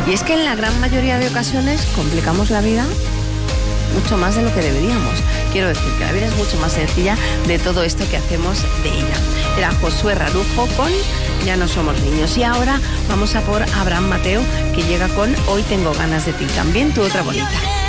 Y es que en la gran mayoría de ocasiones complicamos la vida mucho más de lo que deberíamos. Quiero decir que la vida es mucho más sencilla de todo esto que hacemos de ella. Era Josué Ralujo con Ya no somos niños. Y ahora vamos a por Abraham Mateo, que llega con Hoy tengo ganas de ti. También tu otra bonita.